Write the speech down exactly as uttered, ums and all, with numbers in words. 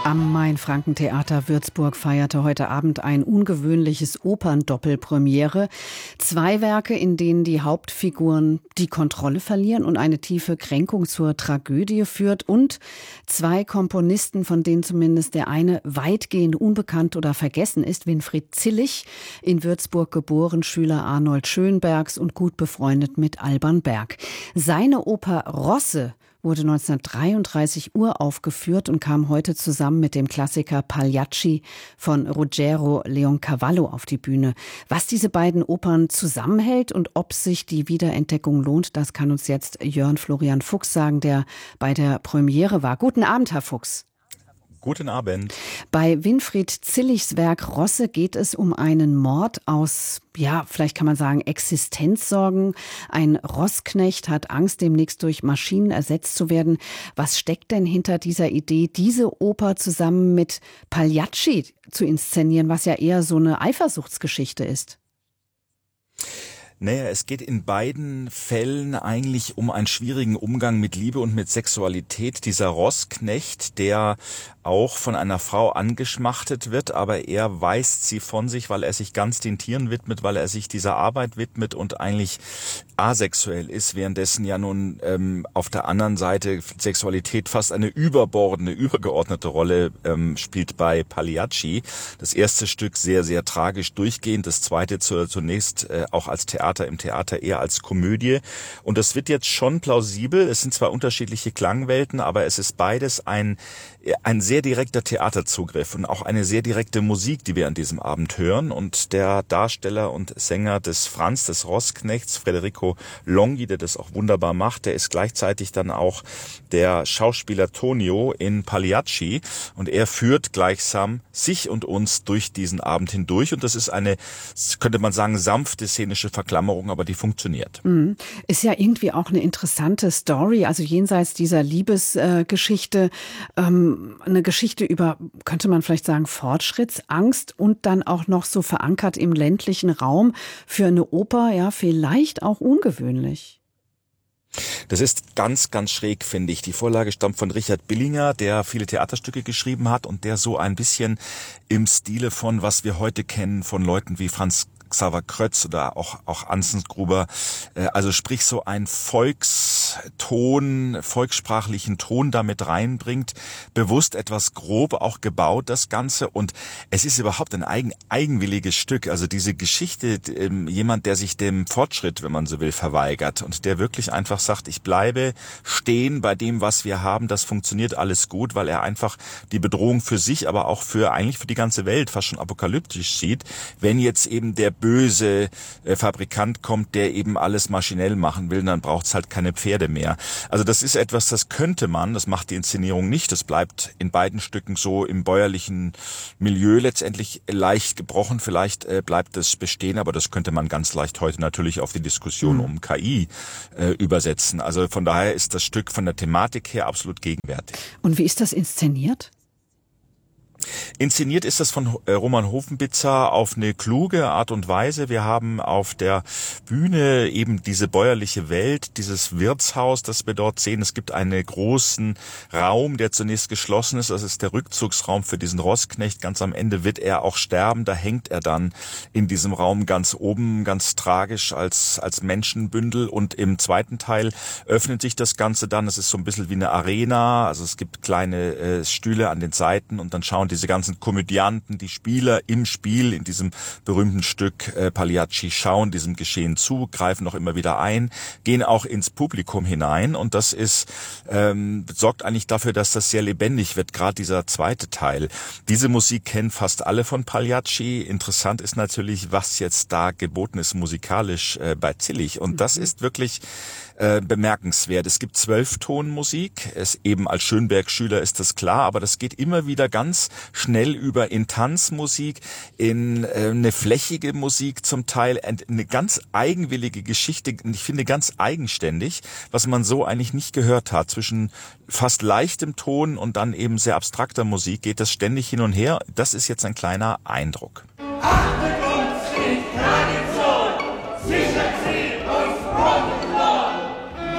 Am Main-Franken-Theater Würzburg feierte heute Abend ein ungewöhnliches Operndoppelpremiere. Zwei Werke, in denen die Hauptfiguren die Kontrolle verlieren und eine tiefe Kränkung zur Tragödie führt. Und zwei Komponisten, von denen zumindest der eine weitgehend unbekannt oder vergessen ist. Winfried Zillig, in Würzburg geboren, Schüler Arnold Schönbergs und gut befreundet mit Alban Berg. Seine Oper Rosse wurde neunzehnhundertdreiunddreißig uraufgeführt und kam heute zusammen mit dem Klassiker Pagliacci von Ruggero Leoncavallo auf die Bühne. Was diese beiden Opern zusammenhält und ob sich die Wiederentdeckung lohnt, das kann uns jetzt Jörn Florian Fuchs sagen, der bei der Premiere war. Guten Abend, Herr Fuchs. Guten Abend. Bei Winfried Zilligs Werk Rosse geht es um einen Mord aus, ja, vielleicht kann man sagen, Existenzsorgen. Ein Rossknecht hat Angst, demnächst durch Maschinen ersetzt zu werden. Was steckt denn hinter dieser Idee, diese Oper zusammen mit Pagliacci zu inszenieren, was ja eher so eine Eifersuchtsgeschichte ist? Naja, es geht in beiden Fällen eigentlich um einen schwierigen Umgang mit Liebe und mit Sexualität. Dieser Rossknecht, der auch von einer Frau angeschmachtet wird, aber er weist sie von sich, weil er sich ganz den Tieren widmet, weil er sich dieser Arbeit widmet und eigentlich asexuell ist, währenddessen ja nun ähm, auf der anderen Seite Sexualität fast eine überbordende, übergeordnete Rolle ähm, spielt bei Pagliacci. Das erste Stück sehr, sehr tragisch durchgehend, das zweite zu, zunächst äh, auch als Theater, im Theater eher als Komödie. Und das wird jetzt schon plausibel. Es sind zwar unterschiedliche Klangwelten, aber es ist beides ein, ein sehr direkter Theaterzugriff und auch eine sehr direkte Musik, die wir an diesem Abend hören. Und der Darsteller und Sänger des Franz, des Rossknechts, Federico Longhi, der das auch wunderbar macht, der ist gleichzeitig dann auch der Schauspieler Tonio in Pagliacci. Und er führt gleichsam sich und uns durch diesen Abend hindurch. Und das ist eine, könnte man sagen, sanfte szenische Verklammerung, aber die funktioniert. Mhm. Ist ja irgendwie auch eine interessante Story, also jenseits dieser Liebesgeschichte, äh, ähm, eine Geschichte über, könnte man vielleicht sagen, Fortschrittsangst und dann auch noch so verankert im ländlichen Raum für eine Oper, ja, vielleicht auch ungewöhnlich. Das ist ganz, ganz schräg, finde ich. Die Vorlage stammt von Richard Billinger, der viele Theaterstücke geschrieben hat und der so ein bisschen im Stile von, was wir heute kennen, von Leuten wie Franz Xaver Krötz oder auch, auch Anzengruber, äh, also sprich so ein Volkston, volkssprachlichen Ton damit reinbringt, bewusst etwas grob auch gebaut, das Ganze, und es ist überhaupt ein eigen, eigenwilliges Stück, also diese Geschichte, äh, jemand, der sich dem Fortschritt, wenn man so will, verweigert und der wirklich einfach sagt, ich bleibe stehen bei dem, was wir haben, das funktioniert alles gut, weil er einfach die Bedrohung für sich, aber auch für eigentlich für die ganze Welt fast schon apokalyptisch sieht, wenn jetzt eben der böse äh, Fabrikant kommt, der eben alles maschinell machen will, dann braucht's halt keine Pferde mehr. Also das ist etwas, das könnte man, das macht die Inszenierung nicht, das bleibt in beiden Stücken so im bäuerlichen Milieu letztendlich leicht gebrochen, vielleicht äh, bleibt es bestehen, aber das könnte man ganz leicht heute natürlich auf die Diskussion mhm. um K I äh, übersetzen. Also von daher ist das Stück von der Thematik her absolut gegenwärtig. Und wie ist das inszeniert? Inszeniert ist das von Roman Hofenbitzer auf eine kluge Art und Weise. Wir haben auf der Bühne eben diese bäuerliche Welt, dieses Wirtshaus, das wir dort sehen. Es gibt einen großen Raum, der zunächst geschlossen ist. Das ist der Rückzugsraum für diesen Rossknecht. Ganz am Ende wird er auch sterben. Da hängt er dann in diesem Raum ganz oben, ganz tragisch als, als Menschenbündel. Und im zweiten Teil öffnet sich das Ganze dann. Es ist so ein bisschen wie eine Arena. Also es gibt kleine äh, Stühle an den Seiten und dann schauen diese ganzen Komödianten, die Spieler im Spiel in diesem berühmten Stück äh, Pagliacci schauen diesem Geschehen zu, greifen auch immer wieder ein, gehen auch ins Publikum hinein und das ist ähm, sorgt eigentlich dafür, dass das sehr lebendig wird, gerade dieser zweite Teil. Diese Musik kennen fast alle von Pagliacci. Interessant ist natürlich, was jetzt da geboten ist musikalisch äh, bei Zillig und das ist wirklich äh, bemerkenswert. Es gibt Zwölftonmusik, es eben als Schönberg-Schüler ist das klar, aber das geht immer wieder ganz schnell über in Tanzmusik, in äh, eine flächige Musik zum Teil, eine ganz eigenwillige Geschichte, ich finde ganz eigenständig, was man so eigentlich nicht gehört hat. Zwischen fast leichtem Ton und dann eben sehr abstrakter Musik geht das ständig hin und her. Das ist jetzt ein kleiner Eindruck. Achtung!